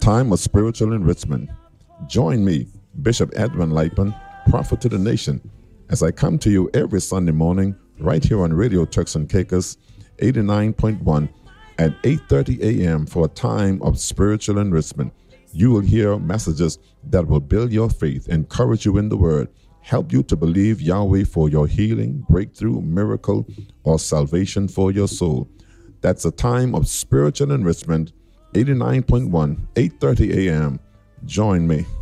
time of spiritual enrichment. Join me, Bishop Edwin Lipen, prophet to the nation, as I come to you every Sunday morning right here on Radio Turks and Caicos 89.1 at 8:30 a.m. for a time of spiritual enrichment. You will hear messages that will build your faith, encourage you in the word, help you to believe Yahweh for your healing, breakthrough, miracle, or salvation for your soul. That's a time of spiritual enrichment, 89.1, 8:30 a.m. Join me.